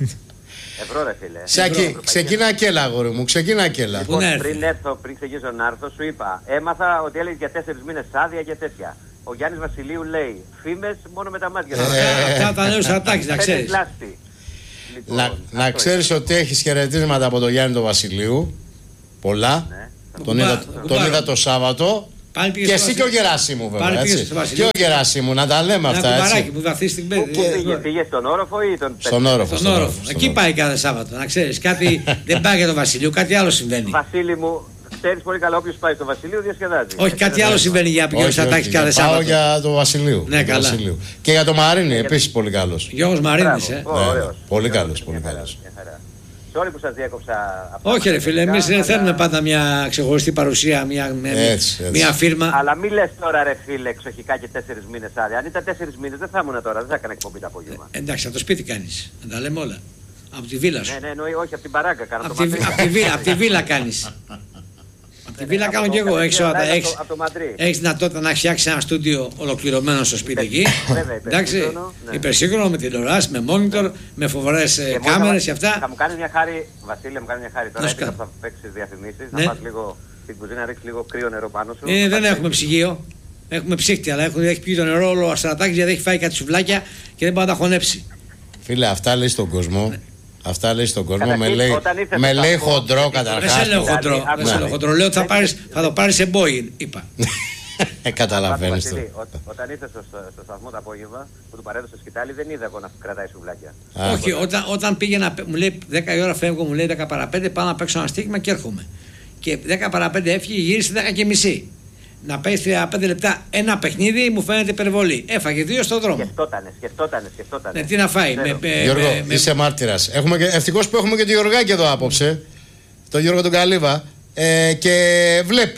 Ευρώ, ρε φίλε. Σάκη, ξεκινά και έλα, αγόρι μου, ξεκινά και έλα. Λοιπόν, πριν έρθω, πριν ξεκινήσω να έρθω, σου είπα, έμαθα ότι έλεγε για τέσσερις μήνες άδεια και τέτοια. Ο Γιάννης Βασιλείου λέει φήμες μόνο με τα μάτια. Αυτά τα λέω Στρατάκης, να ξέρεις. Λοιπόν, να να ξέρεις ότι έχεις χαιρετίσματα από τον Γιάννη τον Βασιλείου. Πολλά. Ναι. Τον, είδα, τον είδα το Σάββατο. Και εσύ και ο Γεράσιμου βέβαια. Έτσι. Και ο Γεράσιμου, να τα λέμε αυτά. Ένα κουμπαράκι που βαθύ στην πέδη. Πήγε στον όροφο ή τον Στον όροφο. Στον όροφο. Εκεί πάει κάθε Σάββατο. Να ξέρεις, κάτι δεν πάει για τον Βασιλείο, κάτι άλλο συμβαίνει. Βασίλη μου, ξέρεις πολύ καλά, όποιος πάει στο Βασιλείο διασκεδάζει. Όχι, κάτι άλλο συμβαίνει για να Στρατάκη κάθε Σάββατο. Πάω για το Βασιλείο. Ναι, καλά. Και για το Μαρίνι, επίσης πολύ καλός. Γιώργος Μαρίνης, ε. Πολύ καλός, πολύ καλός. Sorry που σας διέκοψα. Όχι ρε φίλε, εμείς δεν θέλουμε πάντα μια ξεχωριστή παρουσία, μια, έτσι, έτσι. μια φίρμα. Αλλά μη λες τώρα ρε φίλε εξοχικά και τέσσερις μήνες άδεια. Αν ήταν τέσσερις μήνες δεν θα ήμουν τώρα, δεν θα έκανα εκπομπή το απόγευμα. Ε, εντάξει, από το σπίτι κάνεις, να τα λέμε όλα. Από τη βίλα σου. Ναι, ναι, εννοεί, όχι από την παράγκα κάνω. Από τη, απ τη βίλα κάνεις. Από τη βίλα κάνω κι εγώ. Έχεις δυνατότητα να φτιάξεις ένα στούντιο ολοκληρωμένο στο σπίτι εκεί. Εντάξει, υπερσύγχρονο με τηλεοράση, με monitor, με φοβερές κάμερες και αυτά. Θα μου κάνει μια χάρη, Βασίλη, μου κάνει μια χάρη. Τώρα έτυχα που θα παίξεις διαφημίσεις, να πας λίγο στην κουζίνα, ρίξεις λίγο κρύο νερό πάνω σου. Δεν έχουμε ψυγείο. Έχουμε ψύχτη, αλλά έχει πιει το νερό όλο ο Στρατάκης γιατί έχει φάει κάτι σουβλάκια και δεν μπορεί να τα χωνέψει. Φίλε, αυτά λέει στον κόσμο. Αυτά λέει στον κόσμο, με λέει, με λέει χοντρό καταρχάς. Δεν σε λέω χοντρό, δεν σε λέω χοντρό, λέω ότι θα, πάρεις, θα το πάρεις σε Boeing, είπα. Καταλαβαίνεις το. Όταν ήρθε στο, στο σταθμό το απόγευμα που του παρέδωσε σκητάλη δεν είδα εγώ να κρατάει σουβλάκια. Όχι, όταν, όταν πήγαινα, μου λέει δέκα η ώρα φεύγω, μου λέει δέκα παρά πέντε, πάω να παίξω ένα στοίχημα και έρχομαι. Και δέκα παρά πέντε έφυγε, γύρισε δέκα και μισή. Να παίζει τριάντα πέντε λεπτά ένα παιχνίδι μου φαίνεται υπερβολή. Έφαγε δύο στον δρόμο. Σκεφτότανε, σκεφτότανε, σκεφτότανε. Ναι, τι να φάει. Με, με, Γιώργο, με, είσαι μάρτυρας. Ευτυχώς που έχουμε και τον Γιωργάκη εδώ απόψε. Τον Γιώργο τον Καλύβα. Ε, και βλέπει.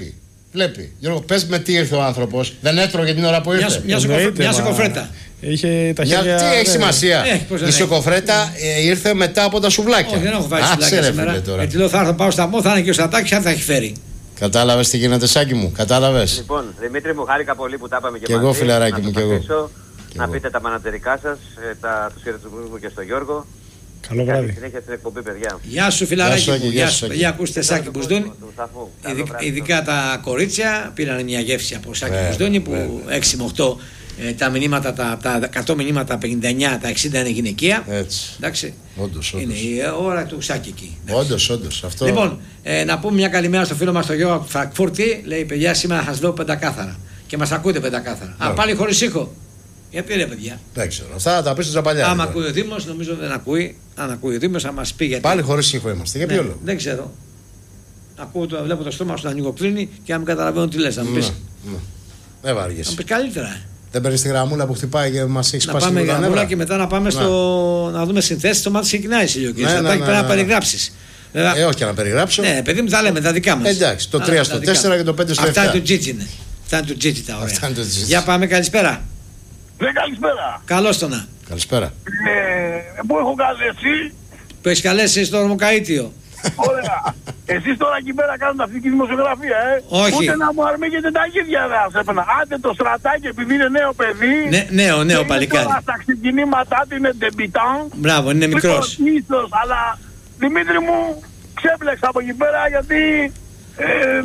Βλέπει. Γιώργο, πες με τι ήρθε ο άνθρωπος. Δεν έτρωγε την ώρα που ήρθε. Μια, μια σοκοφρέτα. Είχε τα χέρια. Τι έχει σημασία. Ε, η σοκοφρέτα ε, ήρθε μετά από τα σουβλάκια. Όχι, δεν έχω βάλει σουβλάκια σήμερα. Γιατί λέω θα έρθω πάω στα μό, θα είναι και ο Στατάκης, αν θα έχει φέρει. Κατάλαβες τι γίνεται, Σάκη μου, κατάλαβες. Λοιπόν, Δημήτρη μου, χάρηκα πολύ που τα είπαμε και, και μαζί. Και εγώ, φιλαράκι μου, και εγώ. Να πείτε τα μανατζερικά σας, τα, τους χαιρετισμούς μου και στον Γιώργο. Καλό βράδυ. Συνέχεια στην εκπομπή, παιδιά. Γεια σου, φιλαράκι μου. Γεια σου, παιδιά. Ακούστε Σάκη Μπουσδούνη. Ειδικά τα κορίτσια πήραν μια γεύση από Σάκη Μπουσδούνη που έξι με οκτώ τα μηνύματα, τα, τα εκατό μηνύματα, πενήντα εννιά, τα εξήντα είναι γυναικεία. Έτσι. Εντάξει. Όντως, όντως. Είναι η ώρα του Σάκη εκεί. Όντως, όντως. Αυτό... Λοιπόν, ε, να πούμε μια καλημέρα στο φίλο μας τον Γιώργο Φραγκφούρτη. Λέει: παιδιά, σήμερα σας λέω πεντακάθαρα. Και μας ακούτε πεντακάθαρα. Α, πάλι χωρίς ήχο. Γιατί ρε παιδιά. Δεν ξέρω. Αυτά θα τα πει στο Τζαμπαλιά. Άμα ακούει ο Δήμος, νομίζω δεν ακούει. Αν ακούει ο Δήμος, θα μας πει γιατί. Πάλι χωρίς ήχο είμαστε. Για ποιο ναι, λόγο. Δεν ξέρω. Ακούω το, βλέπω το στόμα σου να ανοιγοκλίνει και αν μην καταλαβαίνω τι λες. Να μου πεις. Δεν βάργεσαι. Να μου πεις καλύτερα. Δεν παίρνει τη γραμμούλα που χτυπάει και μας έχει σπάσει. Να πάμε γραμμούλα και μετά να πάμε στο. Να δούμε συνθέσεις. Το μάτι ξεκινάει η ηλιοκή. Θα πρέπει να περιγράψεις. Ε, όχι να περιγράψω. Ναι, παιδί μου, τα λέμε τα δικά μας. Εντάξει, το τρία στο τέσσερα και το πέντε στο επτά. Αυτά είναι του Τζίτσι. Αυτά είναι του Τζίτσι τα ωραία. Για πάμε, καλησπέρα. Ναι, καλησπέρα. Καλώς το να. Καλησπέρα. Ε, που έχω καλέσει. Που έχεις καλέσει στο ορμοκαΐτιο. Ωραία. Εσείς τώρα εκεί πέρα κάνετε αυτή τη δημοσιογραφία, ε. Όχι. Ούτε να μου αρμίγετε τα γύρια δεν σας έπαιρνα. Άντε το Στρατάκι επειδή είναι νέο παιδί. Ναι, νέο, νέο παλικάρι. Τώρα στα ξεκινήματά του είναι ντεμπιτάν. Μπράβο, είναι μικρός. Λοιπόν, ίσως, αλλά Δημήτρη μου ξέπλεξα από εκεί πέρα γιατί... Ε,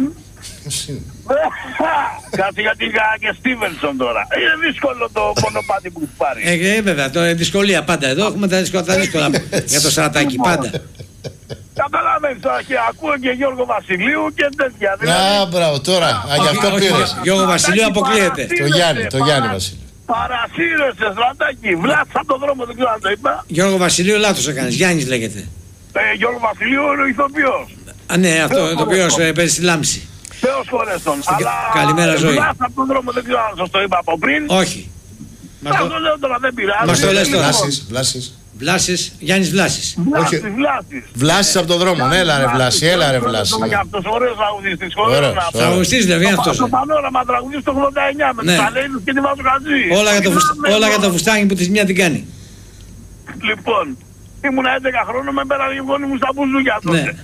Κάτσε γιατί είχα και Στίβενσον τώρα. Είναι δύσκολο το μονοπάτι που πάρει. Ε, βέβαια, το δυσκολία πάντα. Εδώ έχουμε τα δύσκολα, τα δύσκολα για το Στρατάκι πάντα. Καταλαβαίνεις τώρα και ακούω και Γιώργο Βασιλείου και τέτοια. Α, μπράβο, τώρα. Γι' αυτό πήρες. Γιώργο Βασιλείου αποκλείεται. Το Γιάννη, το Γιάννη Βασιλείου. Παρασύρεσαι, Στρατάκι. Βλάτσα από τον δρόμο, δεν ξέρω αν το είπα. Γιώργο Βασιλείου, λάθος έκανες. Γιάννης λέγεται. Ε, Γιώργο Βασιλείου είναι ο ηθοποιός. Α, ναι, αυτό το οποίο παίζει στη Λάμψη. Θεός φορές τον. Αλλά καλημέρα ζωή. Βλάτσα από τον δρόμο, δεν ξέρω αν σας το είπα από πριν. Όχι. Μας το λέω τώρα, δεν πειράζει. Μας το λες τώρα. Βλάσης. Βλάσης, Γιάννης Βλάσης. Βλάσης, Βλάσης. Βλάσης από τον δρόμο. Έλα ρε Βλάση, έλα ρε Βλάση. Και αυτός ωραίος τραγουδιστής. Τραγουδιστής δηλαδή αυτός. Το πανόραμα τραγουδιστής το ογδόντα εννιά με τους Αλένους και τη Βάζο Χατζή. Όλα για το φουστάνι που της μία την κάνει. Λοιπόν, ήμουν έντεκα χρόνων με πέραν η φωνή μου στα μπουζούκια τότε.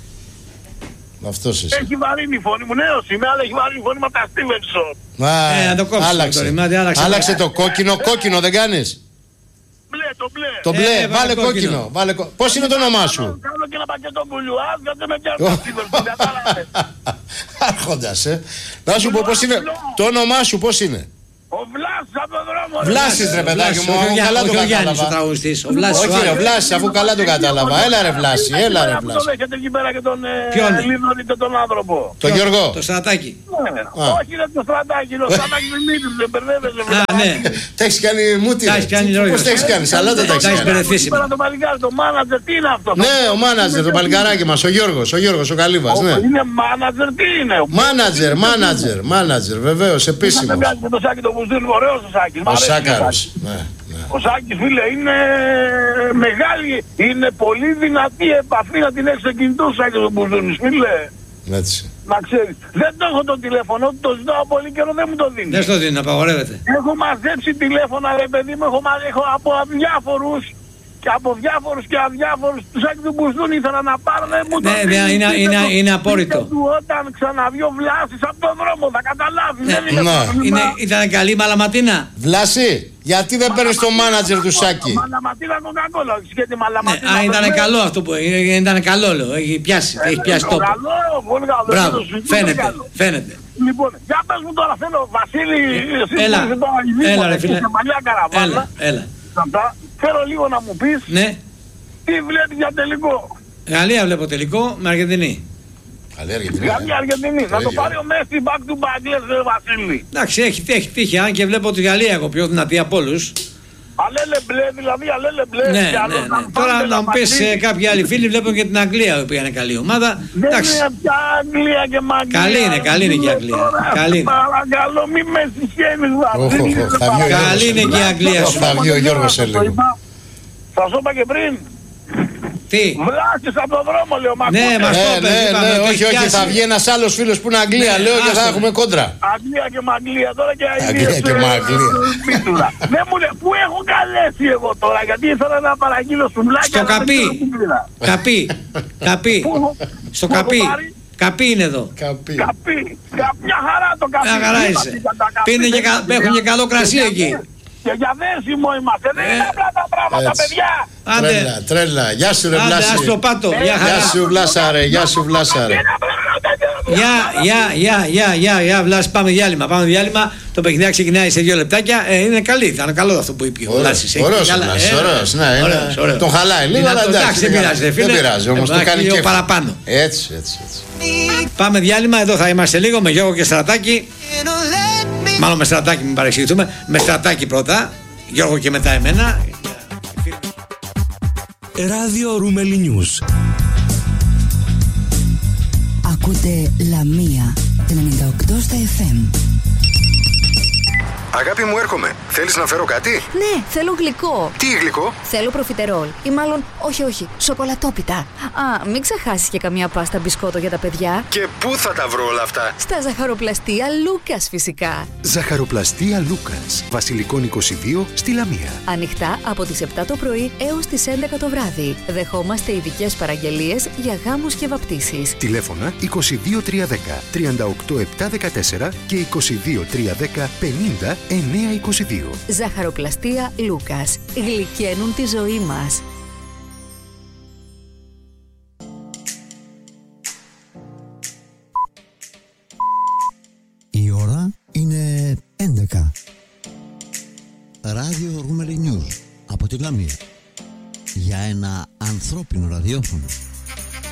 Αυτός είσαι. Έχει βαρύνει η φωνή μου, νέος είμαι, αλλά έχει βαρύνει η φωνή μου από τα Στίβενσον. Ε, το κόψω, άλλαξε. Το ρημάδι, άλλαξε. Άλλαξε το κόκκινο, κόκκινο δεν κάνεις. Μπλε, το μπλε. Το μπλε, ε, βάλε κόκκινο. κόκκινο. Βάλε κο... Πώς είναι το όνομά σου. Κάνω και ένα πακέτο μπουλουάς, γιατί με πιάνει τα Στίβενσον, κατάλαβες. Άρχοντας, ε. Να σου πω πώς είναι. Το όνομά σου πώς είναι. Ο Βλάσης από τον δρόμο. Βλάσης ρε παιδάκι μου, αφού καλά το κατάλαβα. Όχι ρε Βλάσης, αφού καλά το κατάλαβα. Έλα ρε Βλάση, έλα ρε Βλάση. Τον έχετε εκεί πέρα και τον Λίδωρητε τον άνθρωπο. Τον Γιώργο. Το Στρατάκι. Όχι ρε το Στρατάκι, το Στρατάκι Δημήτρης, δεν μπερδεύεσαι. Α, ναι. Τα έχεις κάνει μούτι. Πώς τα έχεις κάνει, σαλάτα τα έχεις κάνει. Το παλικάρι, το μάνατζερ, τι είναι αυτό. Ναι, ο μάνατζερ, το παλικαράκι μας, ο Γιώργος, ο Γιώργος, ο Καλύβας. Είναι μάνατζερ, τι είναι. Μάνατζερ, μάνατζερ, μάνατζερ, βεβαίως, επίσημος. Ωραίος ο Σάκης. Ο Σάκαρος. Ναι, ναι. Ο Σάκης φίλε είναι μεγάλη, είναι πολύ δυνατή επαφή να την έχεις στο κινητό σου Σάκης ο Μπουζούνης φίλε. Έτσι. Να ξέρεις. Δεν το έχω το τηλέφωνο, το ζητάω πολύ καιρό, δεν μου το δίνει. Δεν στο δίνει, απαγορεύεται. Έχω μαζέψει τηλέφωνα ρε παιδί μου, έχω, έχω από διάφορους και από διάφορους και αδιάφορους του Σάκη του Μπουζούνη ήθελα να πάρω, δεν μου το ναι, δίνει. Ναι, είναι, είναι, είναι, είναι απόρριτο. Όταν ξαναβγεί ο Βλάσης από τον δρόμο θα καταλάβει. Ναι, δεν είναι ναι. Είναι, ήταν καλή μαλαματίνα. Βλάση, γιατί δεν παίρνεις το μάνατζερ του Σάκη. Μαλαματίνα κοκακόλα, σχέτη μαλαματίνα. Ναι, α, ήταν καλό αυτό που ήταν καλό, λέω. Έχει πιάσει, έχει πιάσει τόπο. Καλό, πολύ καλό. Μπράβο, φαίνεται, φαίνεται. Λοιπόν, για πες μου τώρα θέλω, Βασίλη, έλα, έλα ρε φίλε. Έλα, έλα. Θέλω λίγο να μου πεις ναι. Τι βλέπεις για τελικό. Γαλλία βλέπω τελικό με Αργεντινή. Γαλλία Αργεντινή. Γαλλία Αργεντινή. Να το πάρει ο Μέση back to back, λες ρε Βασίλη. Εντάξει, έχει, έχει τύχει, αν και βλέπω τη Γαλλία εγώ πιο δυνατή από όλους. Αλέλε μπλε, δηλαδή αλέλε μπλε. Ναι, ναι, ναι. Τώρα να μου πεις ε, κάποιοι άλλοι φίλοι βλέπουν και την Αγγλία, η οποία είναι καλή ομάδα. Δεν εντάξει. είναι πια Αγγλία και Μαγγλία. Καλή είναι, καλή είναι και η Αγγλία. Καλή είναι. Παρακαλώ, μη με συγχαίνεις Βασίλη. Καλή είναι και η Αγγλία σου. Θα βγει ο Γιώργος σε λίγο. Σας είπα και πριν. Τι? Βλάστης από τον δρόμο, λέω. Ναι, μας το ναι, ναι, ναι, όχι, όχι, θα βγει ένας άλλος φίλος που είναι Αγγλία, λέω, και θα έχουμε κόντρα. Αγγλία και Μαγγλία τώρα και Αγγλία και Μαγγλία. Δεν μου λέει, πού έχω καλέσει εγώ τώρα, γιατί ήθελα να παραγγείλω σουβλάκια. Στο καπί. Καπί. Καπί. Στο καπί. Καπί είναι εδώ. Καπί. Καπί. Μια χαρά το καπί. Μια χαρά είσαι. Έχουν και καλό κρασί εκεί. Και για δέσιμο είμαστε, δεν είναι απλά τα πράγματα, παιδιά. Τρέλα, τρέλα. Γεια σου ρε Βλάση. Άντε, ας το πάτω. Γεια σου Βλάσα ρε, γεια σου Βλάσα ρε. Γεια, γεια, γεια, γεια, γεια, γεια, Βλάση, πάμε διάλειμμα, πάμε διάλειμμα. Το παιχνίδι ξεκινάει σε δύο λεπτάκια. Ε, είναι καλή, θα είναι καλό αυτό που είπε ο Βλάσης. Ωραίος ο Βλάσης, ωραίος, ναι, τον χαλάει λίγο, αλλά εντάξει, δεν πειράζει, δεν πειράζει, όμως το κάνει και παραπάνω. Έτσι, έτσι, έτσι. Πάμε διάλειμμα, εδώ θα είμαστε λίγο με Γιώργο και Στρατάκη. Μάλλον με Στρατάκη, μην παρεξηγηθούμε. Με Στρατάκη πρώτα, Γιώργο και μετά εμένα. Ράδιο Ρούμελι Νιούς. Ακούτε Λαμία ενενήντα οκτώ στα εφ εμ. Αγάπη μου, έρχομαι. Θέλεις να φέρω κάτι? Ναι, θέλω γλυκό. Τι γλυκό? Θέλω προφιτερόλ. Ή μάλλον, όχι, όχι, σοκολατόπιτα. Α, μην ξεχάσεις και καμιά πάστα μπισκότο για τα παιδιά. Και πού θα τα βρω όλα αυτά? Στα ζαχαροπλαστεία Λούκας, φυσικά. Ζαχαροπλαστεία Λούκας. Βασιλικών είκοσι δύο στη Λαμία. Ανοιχτά από τις επτά το πρωί έως τις έντεκα το βράδυ. Δεχόμαστε ειδικές παραγγελίες για γάμους και βαπτίσεις. Τηλέφωνα είκοσι δύο τριακόσια δέκα τριάντα οκτώ επτακόσια δεκατέσσερα και είκοσι δύο τριακόσια δέκα πενήντα εννιακόσια είκοσι δύο. Ζαχαροπλαστεία Λούκας. Γλυκαίνουν τη ζωή μας. Η ώρα είναι έντεκα. Ράδιο Ρούμελι Νιούς από τη Λαμία. Για ένα ανθρώπινο ραδιόφωνο.